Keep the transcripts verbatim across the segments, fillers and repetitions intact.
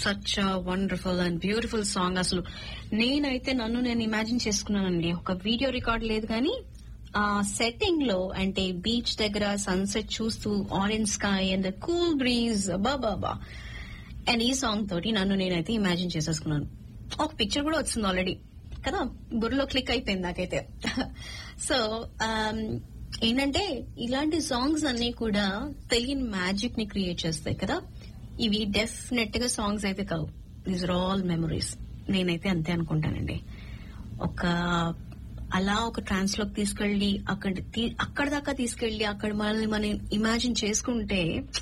Such wonderful and beautiful song. అసలు నేనైతే నన్ను నేను ఇమాజిన్ చేసుకున్నానండి. ఒక వీడియో రికార్డ్ లేదు కానీ ఆ సెట్టింగ్ లో అంటే బీచ్ దగ్గర సన్సెట్ చూస్తూ orange sky and cool breeze Baba and ఈ సాంగ్ తోటి నన్ను నేనైతే ఇమాజిన్ చేసేసుకున్నాను. ఒక పిక్చర్ కూడా వచ్చింది ఆల్రెడీ కదా, బుర్రలో క్లిక్ అయిపోయింది నాకైతే. సో ఏంటంటే ఇలాంటి సాంగ్స్ అన్ని కూడా తెలియని మ్యాజిక్ ని క్రియేట్ చేస్తాయి కదా. ఇవి డెఫినెట్ గా సాంగ్స్ అయితే కావు, దీస్ ఆర్ ఆల్ మెమరీస్. నేనైతే అంతే అనుకుంటానండి. ఒక అలా ఒక ట్రాన్స్ లోకి తీసుకెళ్లి అక్కడ అక్కడ దాకా తీసుకెళ్లి అక్కడ మనల్ని మనం ఇమాజిన్ చేసుకుంటే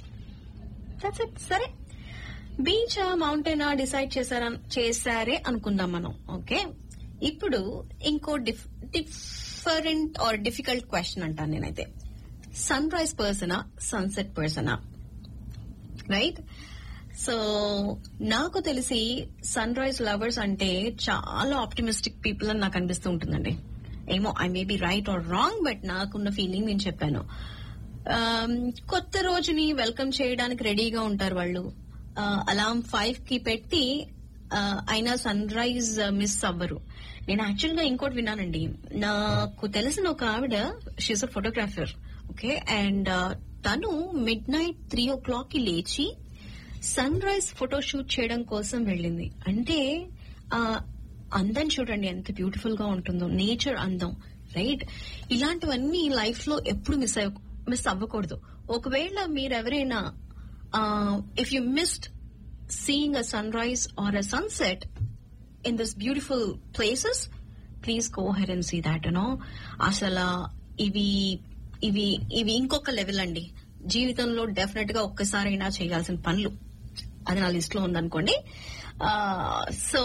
సరే బీచా మౌంటైనా డిసైడ్ చేశారా చేశారే అనుకుందాం మనం. ఓకే, ఇప్పుడు ఇంకో diff different are difficult question అంటాను నేనైతే. సన్ రైజ్ పర్సనా సన్సెట్ పర్సనా? రైట్. సో నాకు తెలిసి సన్ రైజ్ లవర్స్ అంటే చాలా ఆప్టిమిస్టిక్ పీపుల్ అని నాకు అనిపిస్తూ ఉంటుందండి. ఏమో I may be right are wrong, but నాకున్న ఫీలింగ్ నేను చెప్పాను. కొత్త రోజుని వెల్కమ్ చేయడానికి రెడీగా ఉంటారు వాళ్ళు. అలారం ఫైవ్ కి పెట్టి అయినా సన్ రైజ్ మిస్ అవ్వరు. నేను యాక్చువల్ గా ఇంకోటి విన్నానండి. నాకు తెలిసిన ఒక ఆవిడ, she's a photographer. Okay, and తను మిడ్ నైట్ త్రీ ఓ క్లాక్ కి లేచి సన్ రైజ్ ఫోటో షూట్ చేయడం కోసం వెళ్ళింది. అంటే ఆ అందం చూడండి ఎంత బ్యూటిఫుల్ గా ఉంటుందో, నేచర్ అందం. రైట్, ఇలాంటివన్నీ లైఫ్ లో ఎప్పుడు మిస్ అయ్య మిస్ అవ్వకూడదు. ఒకవేళ మీరెవరైనా if you missed seeing a son rise are a sunset in this beautiful places, please go head and see that. You know అసలు ఇవి ఇవి ఇవి ఇంకొక లెవెల్ అండి. జీవితంలో డెఫినెట్ గా ఒక్కసారైనా చేయాల్సిన పనులు, అది నా లిస్ట్ లో ఉందనుకోండి. సో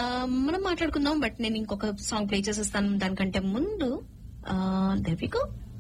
మనం మాట్లాడుకుందాం, బట్ నేను ఇంకొక సాంగ్ ప్లే చేసేస్తాను. దానికంటే ముందు దెర్ వి గో.